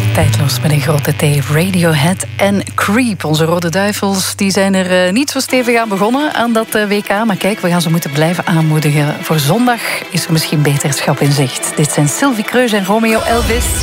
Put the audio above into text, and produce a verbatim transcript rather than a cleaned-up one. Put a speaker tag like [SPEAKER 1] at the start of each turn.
[SPEAKER 1] Tijdloos met een grote T. Radiohead en Creep. Onze Rode Duivels die zijn er uh, niet zo stevig aan begonnen aan dat uh, W K. Maar kijk, we gaan ze moeten blijven aanmoedigen. Voor zondag is er misschien beterschap in zicht. Dit zijn Sylvie Kreus en Romeo Elvis.